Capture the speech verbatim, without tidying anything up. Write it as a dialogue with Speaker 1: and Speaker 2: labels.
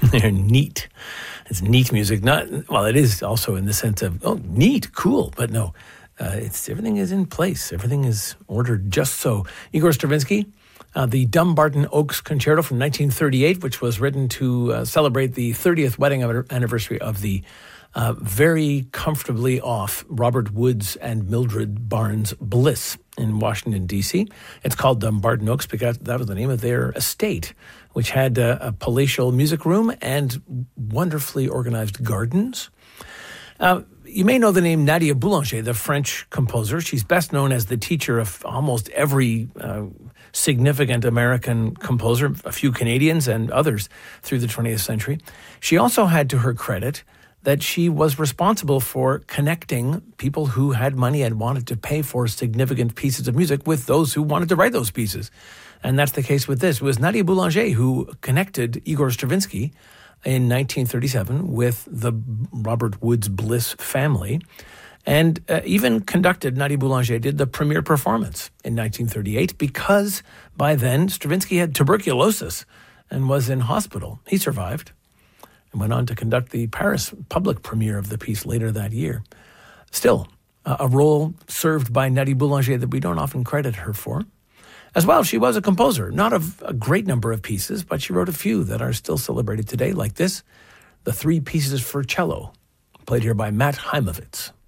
Speaker 1: They're neat. It's neat music. Not well, it is also in the sense of, oh, neat, cool. But no, uh, it's everything is in place. Everything is ordered just so. Igor Stravinsky, uh, the Dumbarton Oaks Concerto from nineteen thirty-eight, which was written to uh, celebrate the thirtieth wedding anniversary of the uh, very comfortably off Robert Woods and Mildred Barnes Bliss in Washington, D C. It's called Dumbarton Oaks because that was the name of their estate, which had a, a palatial music room and wonderfully organized gardens. Uh, you may know the name Nadia Boulanger, the French composer. She's best known as the teacher of almost every uh, significant American composer, a few Canadians and others through the twentieth century. She also had to her credit that she was responsible for connecting people who had money and wanted to pay for significant pieces of music with those who wanted to write those pieces. And that's the case with this. It was Nadia Boulanger who connected Igor Stravinsky in nineteen thirty-seven with the Robert Woods Bliss family, and uh, even conducted, Nadia Boulanger did the premiere performance in nineteen thirty-eight because by then Stravinsky had tuberculosis and was in hospital. He survived and went on to conduct the Paris public premiere of the piece later that year. Still, uh, a role served by Nadia Boulanger that we don't often credit her for. As well, she was a composer, not of a great number of pieces, but she wrote a few that are still celebrated today, like this, the three pieces for cello, played here by Matt Heimovitz.